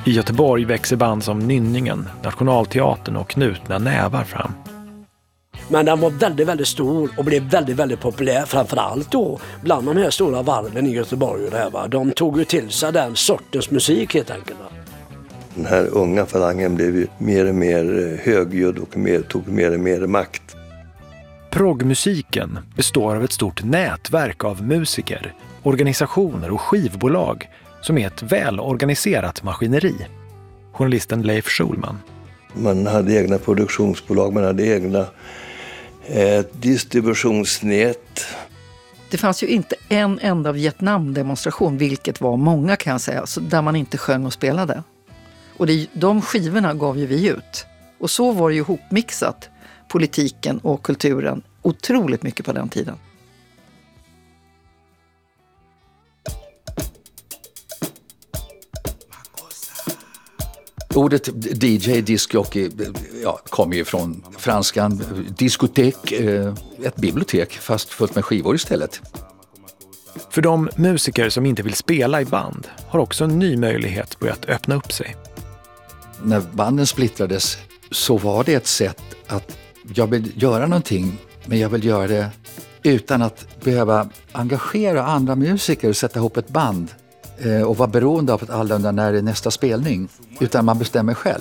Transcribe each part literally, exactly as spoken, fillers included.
I Göteborg växer band som Nynningen, Nationalteatern och Knutna nävar fram. Men den var väldigt, väldigt stor och blev väldigt, väldigt populär. Framförallt då bland de här stora varven i Göteborg och det här, va? De tog ju till sig den sortens musik helt enkelt. Den här unga falangen blev ju mer och mer högljudd och mer, tog mer och mer makt. Proggmusiken består av ett stort nätverk av musiker, organisationer och skivbolag som är ett välorganiserat maskineri. Journalisten Leif Schulman. Man hade egna produktionsbolag, man hade egna eh, distributionsnät. Det fanns ju inte en enda Vietnamdemonstration, vilket var många kan jag säga, så där man inte sjöng och spelade. Och det, de skivorna gav ju vi ut. Och så var det ju hopmixat, politiken och kulturen, otroligt mycket på den tiden. Ordet D J, discjockey, ja, kommer ju från franskan diskotek, ett bibliotek fast fullt med skivor istället. För de musiker som inte vill spela i band har också en ny möjlighet börjat öppna upp sig. När banden splittrades så var det ett sätt att jag vill göra någonting, men jag vill göra det utan att behöva engagera andra musiker och sätta ihop ett band och vara beroende av att alla undrar när det är nästa spelning, utan man bestämmer själv.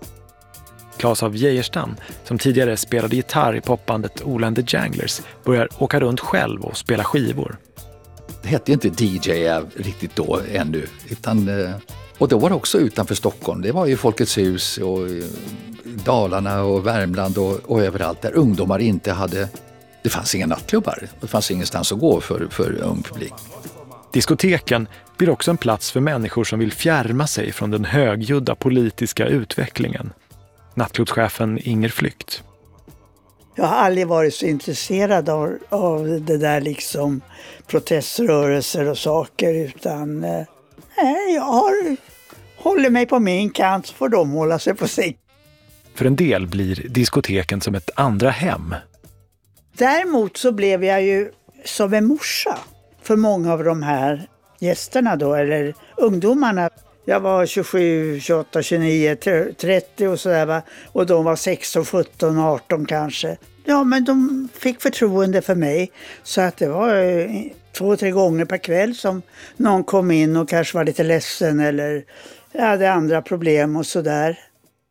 Claes av Geijerstam, som tidigare spelade gitarr i popbandet Ola and the Janglers, börjar åka runt själv och spela skivor. Det hette inte D J riktigt då ännu, utan, och då var det också utanför Stockholm. Det var ju Folkets hus och Dalarna och Värmland och, och överallt där ungdomar inte hade, det fanns inga nattklubbar, det fanns ingenstans att gå för, för ung publik. Diskoteken blir också en plats för människor som vill fjärma sig från den högljudda politiska utvecklingen. Nattklubbschefen Inger Flykt. Jag har aldrig varit så intresserad av, av det där liksom proteströrelser och saker, utan eh, jag har, håller mig på min kant så får de hålla sig på sig. För en del blir diskoteken som ett andra hem. Däremot så blev jag ju som en morsa för många av de här gästerna då, eller ungdomarna. Jag var tjugosju, tjugoåtta, tjugonio, trettio och sådär, va? Och de var sexton, sjutton, arton kanske. Ja, men de fick förtroende för mig, så att det var eh, två, tre gånger per kväll som någon kom in och kanske var lite ledsen eller hade andra problem och sådär.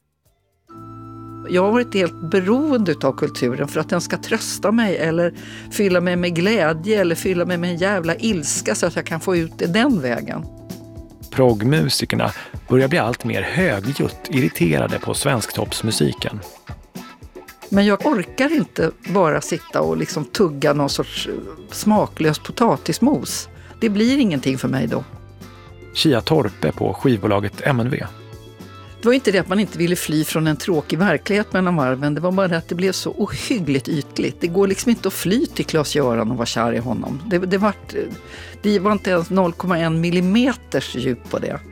Jag har varit helt beroende av kulturen för att den ska trösta mig eller fylla mig med glädje eller fylla mig med en jävla ilska så att jag kan få ut det den vägen. Proggmusikerna börjar bli allt mer högljutt irriterade på svensktoppsmusiken. Men jag orkar inte bara sitta och liksom tugga någon sorts smaklös potatismos. Det blir ingenting för mig då. Kia Torpe på skivbolaget M N V. Det var inte det att man inte ville fly från en tråkig verklighet mellan varven. Det var bara det att det blev så ohyggligt ytligt. Det går liksom inte att fly till Claes-Göran och vara kär i honom. Det, det, var, det var inte ens noll komma en millimeters djup på det.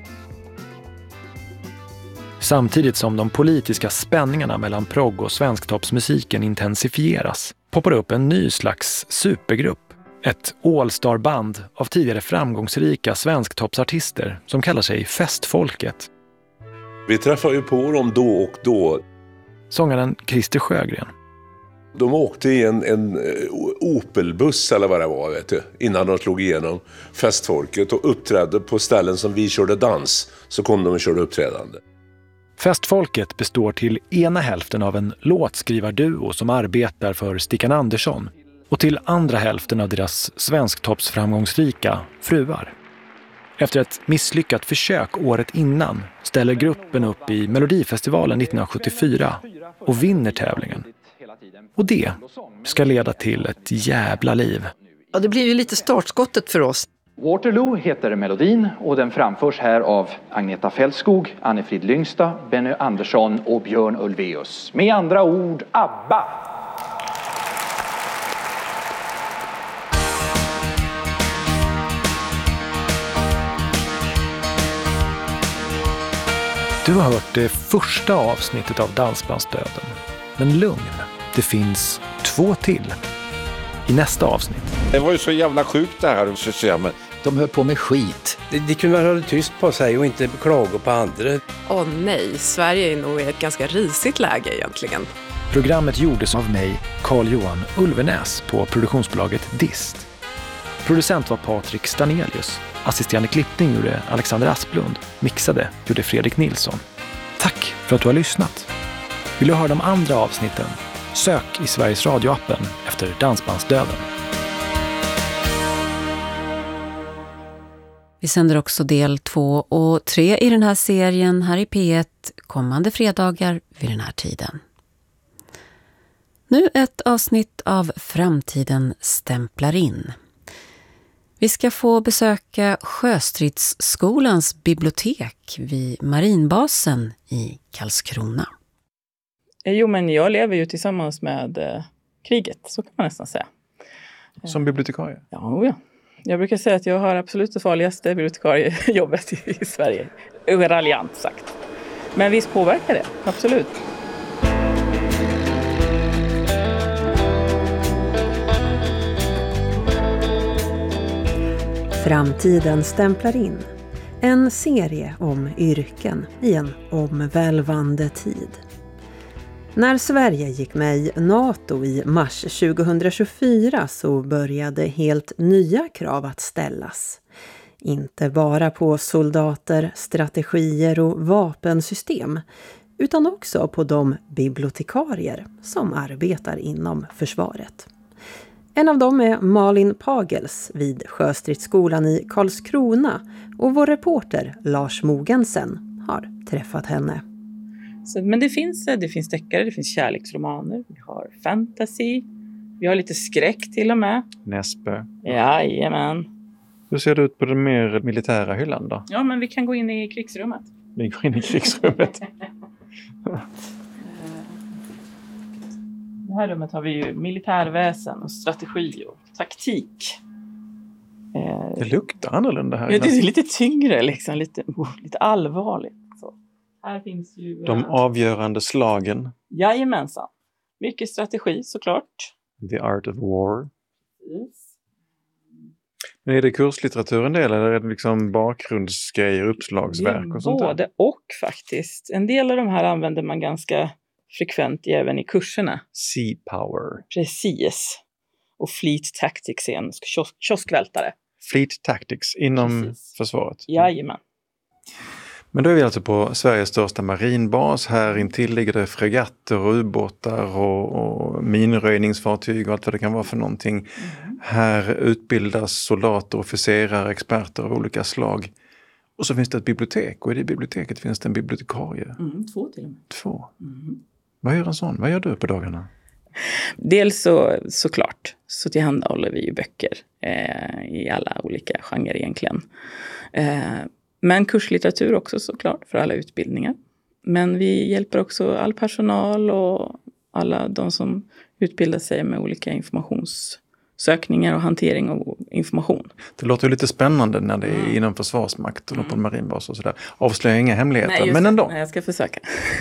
Samtidigt som de politiska spänningarna mellan progg- och svensktoppsmusiken intensifieras poppar upp en ny slags supergrupp. Ett all-star-band av tidigare framgångsrika svensktoppsartister som kallar sig Festfolket. Vi träffar ju på dem då och då. Sångaren Christer Sjögren. De åkte i en, en Opelbuss eller vad det var, vet du, innan de slog igenom Festfolket och uppträdde på ställen som vi körde dans, så kom de och körde uppträdande. Festfolket består till ena hälften av en låtskrivarduo som arbetar för Stickan Andersson och till andra hälften av deras svensktoppsframgångsrika fruar. Efter ett misslyckat försök året innan ställer gruppen upp i Melodifestivalen nittonhundrasjuttiofyra och vinner tävlingen. Och det ska leda till ett jävla liv. Ja, det blir ju lite startskottet för oss. Waterloo heter melodin och den framförs här av Agneta Fältskog, Anne-Frid Lyngstad, Benny Andersson och Björn Ulvaeus. Med andra ord, ABBA! Du har hört det första avsnittet av Dansbandsdöden. Men lugn, det finns två till i nästa avsnitt. Det var ju så jävla sjukt det här systemet. De höll på med skit. De, de kunde väl hålla tyst på sig och inte klaga på andra. Åh nej, Sverige är nog i ett ganska risigt läge egentligen. Programmet gjordes av mig, Carl-Johan Ulvenäs, på produktionsbolaget Dist. Producent var Patrik Stanelius. Assisterande klippning gjorde Alexander Asplund. Mixade gjorde Fredrik Nilsson. Tack för att du har lyssnat. Vill du höra de andra avsnitten? Sök i Sveriges Radio-appen efter Dansbandsdöden. Vi sänder också del två och tre i den här serien här i P ett kommande fredagar vid den här tiden. Nu ett avsnitt av Framtiden stämplar in. Vi ska få besöka Sjöstridsskolans bibliotek vid marinbasen i Karlskrona. Jo, men jag lever ju tillsammans med eh, kriget, så kan man nästan säga. Som bibliotekarie? Ja, ja. Jag brukar säga att jag har absolut det farligaste bibliotekariejobbet i, i Sverige. Raljant sagt. Men visst påverkar det, absolut. Framtiden stämplar in. En serie om yrken i en omvälvande tid. När Sverige gick med i NATO i mars tjugohundratjugofyra så började helt nya krav att ställas. Inte bara på soldater, strategier och vapensystem, utan också på de bibliotekarier som arbetar inom försvaret. En av dem är Malin Pagels vid Sjöstridsskolan i Karlskrona och vår reporter Lars Mogensen har träffat henne. Så, men det finns, det finns deckare, det finns kärleksromaner, vi har fantasy, vi har lite skräck till och med. Näsbö. Jajamän. Hur ser det ut på den mer militära hyllan då? Ja, men vi kan gå in i krigsrummet. Vi går in i krigsrummet. Det här rummet har vi ju militärväsen och strategi och taktik. Det luktar annorlunda här. Ja, det är lite tyngre, liksom, lite, oh, lite allvarligt. Så. Här finns ju... De avgörande slagen. Jajamensan. Mycket strategi såklart. The Art of War. Yes. Men är det kurslitteratur en del eller är det liksom bakgrundsgrejer, uppslagsverk och sånt där? Både och faktiskt. En del av de här använder man ganska frekvent även i kurserna. Sea Power. Precis. Och Fleet Tactics är en kiosk- kioskvältare. Fleet Tactics inom Precis. Försvaret? Jajamän. Men då är vi alltså på Sveriges största marinbas. Här intill ligger det fregatter och ubåtar och, och minröjningsfartyg och allt vad det kan vara för någonting. Mm. Här utbildas soldater, officerare, experter av olika slag. Och så finns det ett bibliotek och i det biblioteket finns det en bibliotekarie. Mm, två till och med. Två. Mm. Vad gör en sån? Vad gör du på dagarna? Dels så såklart så tillhandahåller vi ju böcker eh, i alla olika genrer egentligen. Eh, men kurslitteratur också såklart för alla utbildningar. Men vi hjälper också all personal och alla de som utbildar sig med olika informationssökningar och hantering av information. Det låter ju lite spännande när det är mm. inom försvarsmakten och mm. på en marinbas och sådär. Avslöjar inga hemligheter, nej, men ändå. Nej, jag ska försöka.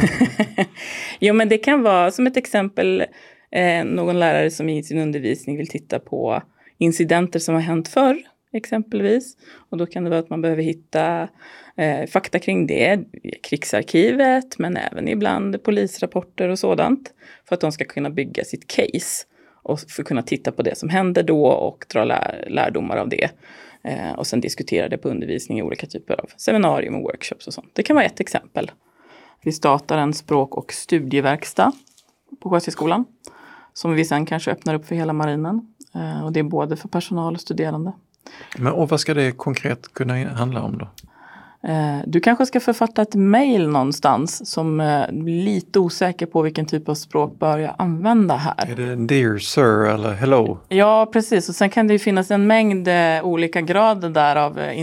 Jo, men det kan vara som ett exempel eh, någon lärare som i sin undervisning vill titta på incidenter som har hänt förr, exempelvis. Och då kan det vara att man behöver hitta eh, fakta kring det, krigsarkivet, men även ibland polisrapporter och sådant. För att de ska kunna bygga sitt case och för att kunna titta på det som hände då och dra lär, lärdomar av det. Eh, och sen diskutera det på undervisning i olika typer av seminarium och workshops och sånt. Det kan vara ett exempel. Vi startar en språk- och studieverkstad på Sjöstridsskolan som vi sen kanske öppnar upp för hela marinen. Eh, och det är både för personal och studerande. Men och vad ska det konkret kunna handla om då? Eh, du kanske ska författa ett mejl någonstans som är lite osäker på vilken typ av språk bör jag använda här. Är det dear sir eller hello? Ja, precis. Och sen kan det ju finnas en mängd olika grader där av